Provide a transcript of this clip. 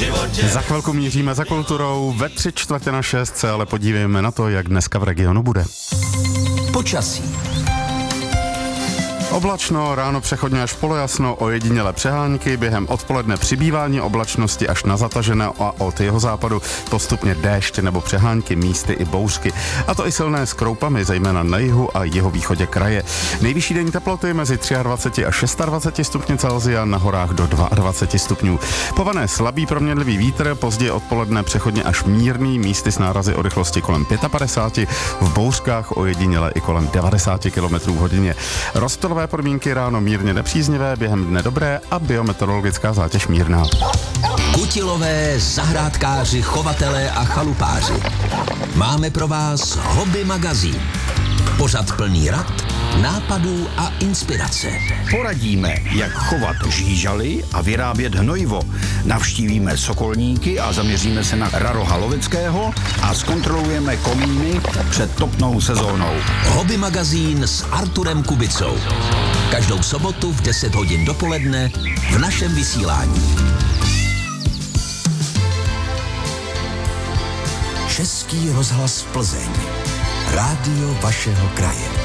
Za chvilku míříme za kulturou, ve 5:45 se ale podívejme na to, jak dneska v regionu bude. Počasí. Oblačno, ráno přechodně až polojasno, ojedinělé přehánky, během odpoledne přibývání oblačnosti až na zatažené a od jeho západu postupně déšť nebo přehánky, místy i bouřky. A to i silné s kroupami, zejména na jihu a jihovýchodě kraje. Nejvyšší denní teploty mezi 23 a 26 stupni Celsia, na horách do 22 stupňů. Povane slabý proměnlivý vítr, později odpoledne přechodně až mírný, místy s nárazy o rychlosti kolem 55, v bouřkách ojediněle i kolem 90 km hodině. Rozptylové podmínky ráno mírně nepříznivé, během dne dobré a biometeorologická zátěž mírná. Kutilové, zahrádkáři, chovatelé a chalupáři. Máme pro vás Hobby magazín. Pořad plný rad, nápadů a inspirace. Poradíme, jak chovat žížaly a vyrábět hnojivo. Navštívíme sokolníky a zaměříme se na raroha loveckého a zkontrolujeme komíny před topnou sezónou. Hobby magazín s Arturem Kubicou. Každou sobotu v 10 hodin dopoledne v našem vysílání. Český rozhlas Plzeň. Rádio vašeho kraje.